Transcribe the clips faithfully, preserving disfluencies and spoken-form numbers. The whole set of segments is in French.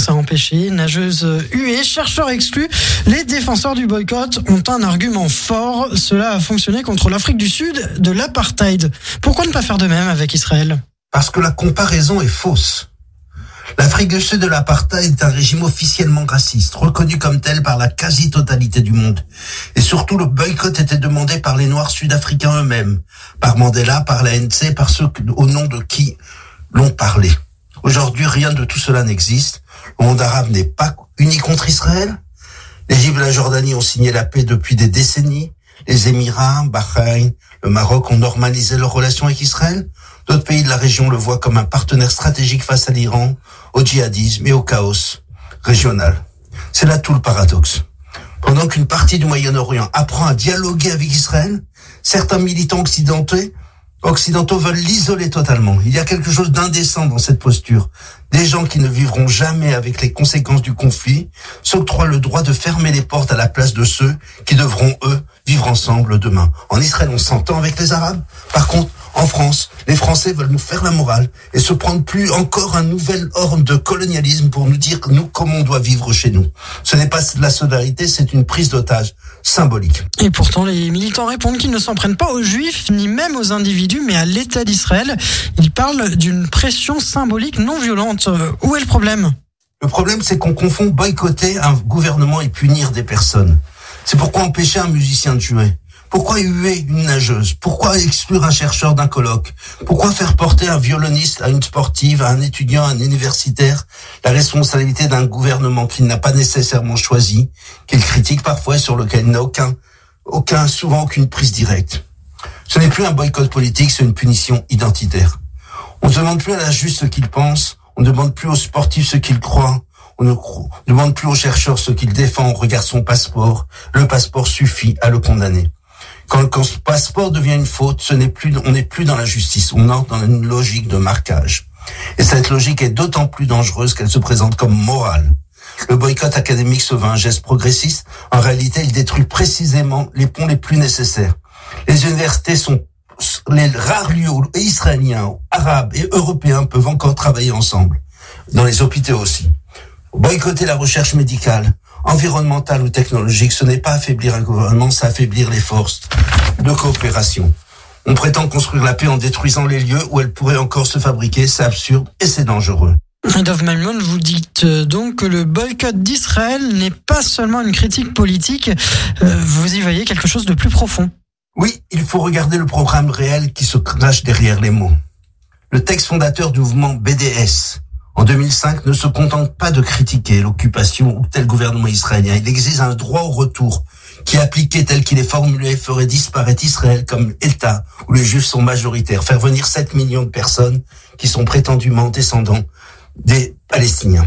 Français empêchés, nageuses huées, chercheurs exclus. Les défenseurs du boycott ont un argument fort. Cela a fonctionné contre l'Afrique du Sud de l'apartheid. Pourquoi ne pas faire de même avec Israël ? Parce que la comparaison est fausse. L'Afrique du Sud de l'apartheid est un régime officiellement raciste, reconnu comme tel par la quasi-totalité du monde. Et surtout, le boycott était demandé par les Noirs sud-africains eux-mêmes, par Mandela, par l'A N C, par ceux au nom de qui l'ont parlé. Aujourd'hui, rien de tout cela n'existe. Le monde arabe n'est pas uni contre Israël. L'Égypte et la Jordanie ont signé la paix depuis des décennies. Les Émirats, Bahreïn, le Maroc ont normalisé leurs relations avec Israël. D'autres pays de la région le voient comme un partenaire stratégique face à l'Iran, au djihadisme et au chaos régional. C'est là tout le paradoxe. Pendant qu'une partie du Moyen-Orient apprend à dialoguer avec Israël, certains militants occidentaux, occidentaux veulent l'isoler totalement. Il y a quelque chose d'indécent dans cette posture. Des gens qui ne vivront jamais avec les conséquences du conflit s'octroient le droit de fermer les portes à la place de ceux qui devront, eux, vivre ensemble demain. En Israël, on s'entend avec les Arabes. Par contre, en France, les Français veulent nous faire la morale et se prendre plus encore un nouvel ordre de colonialisme pour nous dire nous comment on doit vivre chez nous. Ce n'est pas de la solidarité, c'est une prise d'otage symbolique. Et pourtant, les militants répondent qu'ils ne s'en prennent pas aux Juifs, ni même aux individus, mais à l'État d'Israël. Ils parlent d'une pression symbolique non violente. Où est le problème ? Le problème, c'est qu'on confond boycotter un gouvernement et punir des personnes. C'est pourquoi empêcher un musicien de jouer ? Pourquoi huer une nageuse ? Pourquoi exclure un chercheur d'un colloque ? Pourquoi faire porter un violoniste à une sportive, à un étudiant, à un universitaire, la responsabilité d'un gouvernement qu'il n'a pas nécessairement choisi, qu'il critique parfois et sur lequel il n'a aucun, aucun, souvent aucune prise directe ? Ce n'est plus un boycott politique, c'est une punition identitaire. On ne demande plus à la juge ce qu'il pense, on ne demande plus aux sportifs ce qu'il croit, on ne demande plus aux chercheurs ce qu'il défend, on regarde son passeport. Le passeport suffit à le condamner. Quand, quand ce passeport devient une faute, ce n'est plus, on n'est plus dans la justice, on entre dans une logique de marquage. Et cette logique est d'autant plus dangereuse qu'elle se présente comme morale. Le boycott académique se veut un geste progressiste. En réalité, il détruit précisément les ponts les plus nécessaires. Les universités sont les rares lieux où israéliens, arabes et européens peuvent encore travailler ensemble. Dans les hôpitaux aussi. Boycotter la recherche médicale, environnementale ou technologique, ce n'est pas affaiblir un gouvernement, c'est affaiblir les forces de coopération. On prétend construire la paix en détruisant les lieux où elle pourrait encore se fabriquer, c'est absurde et c'est dangereux. Dov Maimon, vous dites donc que le boycott d'Israël n'est pas seulement une critique politique, euh, vous y voyez quelque chose de plus profond. Oui, il faut regarder le programme réel qui se cache derrière les mots. Le texte fondateur du mouvement B D S, en deux mille cinq, ne se contente pas de critiquer l'occupation ou tel gouvernement israélien. Il exige un droit au retour qui, appliqué tel qu'il est formulé, ferait disparaître Israël comme État où les Juifs sont majoritaires, faire venir sept millions de personnes qui sont prétendument descendants des Palestiniens.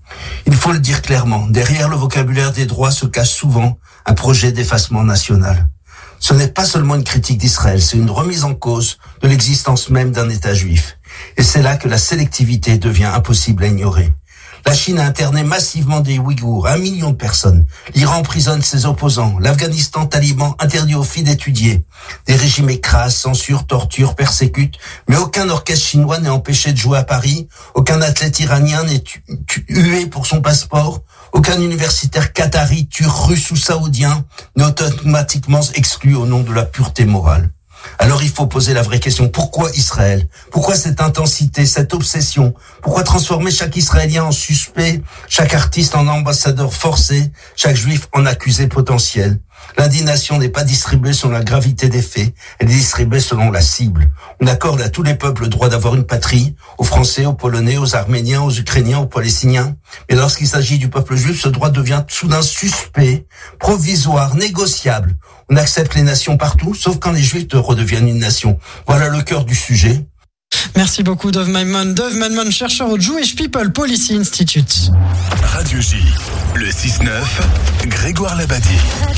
Il faut le dire clairement, derrière le vocabulaire des droits se cache souvent un projet d'effacement national. Ce n'est pas seulement une critique d'Israël, c'est une remise en cause de l'existence même d'un État juif. Et c'est là que la sélectivité devient impossible à ignorer. La Chine a interné massivement des Ouïghours, un million de personnes. L'Iran emprisonne ses opposants. L'Afghanistan taliban interdit aux filles d'étudier. Des régimes écrasent, censurent, torturent, persécutent. Mais aucun orchestre chinois n'est empêché de jouer à Paris. Aucun athlète iranien n'est hué pour son passeport. Aucun universitaire qatari, turc, russe ou saoudien n'est automatiquement exclu au nom de la pureté morale. Alors il faut poser la vraie question. Pourquoi Israël ? Pourquoi cette intensité, cette obsession ? Pourquoi transformer chaque Israélien en suspect, chaque artiste en ambassadeur forcé, chaque juif en accusé potentiel ? L'indignation n'est pas distribuée selon la gravité des faits, elle est distribuée selon la cible. On accorde à tous les peuples le droit d'avoir une patrie, aux Français, aux Polonais, aux Arméniens, aux Ukrainiens, aux Palestiniens. Mais lorsqu'il s'agit du peuple juif, ce droit devient soudain suspect, provisoire, négociable. On accepte les nations partout, sauf quand les Juifs redeviennent une nation. Voilà le cœur du sujet. Merci beaucoup, Dov Maimon. Dov Maimon, chercheur au Jewish People Policy Institute. Radio J, le six neuf, Grégoire Labadie.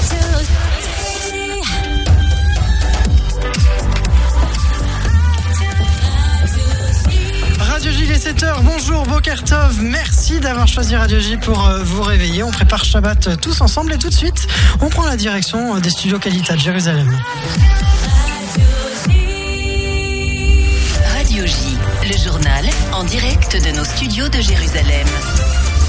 Radio J, il est sept heures. Bonjour, Boker Tov. Merci d'avoir choisi Radio J pour euh, vous réveiller. On prépare Shabbat euh, tous ensemble et tout de suite, on prend la direction euh, des studios Qualita de Jérusalem. Radio J, le journal en direct de nos studios de Jérusalem.